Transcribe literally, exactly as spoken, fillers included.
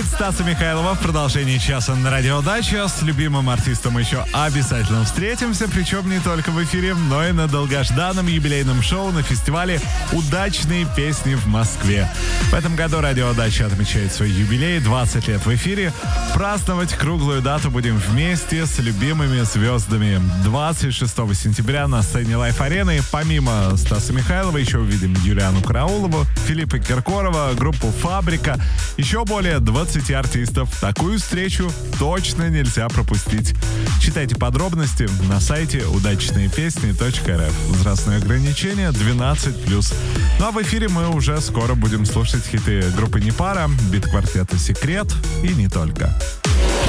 Хит Стаса Михайлова в продолжении часа на Радио Дача. С любимым артистом еще обязательно встретимся, причем не только в эфире, но и на долгожданном юбилейном шоу на фестивале «Удачные песни» в Москве. В этом году Радио Дача отмечает свой юбилей, двадцать лет в эфире. Праздновать круглую дату будем вместе с любимыми звездами. двадцать шестого сентября на сцене Лайф-арены помимо Стаса Михайлова еще увидим Юлиану Караулову, Филиппа Киркорова, группу «Фабрика», еще более двадцати артистов. Такую встречу точно нельзя пропустить. Читайте подробности на сайте удачные песни точка эр эф. Возрастное ограничение двенадцать плюс. Ну а в эфире мы уже скоро будем слушать хиты группы «Непара», бит-квартета «Секрет» и не только.